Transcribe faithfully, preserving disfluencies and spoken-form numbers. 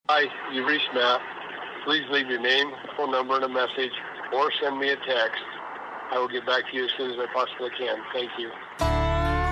Hi, you reached Matt. Please leave your name, phone number, and a message, or send me a text. I will get back to you as soon as I possibly can. Thank you.